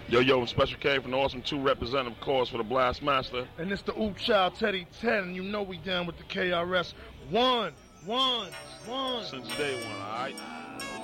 Yo, Special K from the Awesome 2 representative, of course, for the Blastmaster. And it's the Oop Child Teddy 10, and you know we down with the KRS. One. Since day one, all right?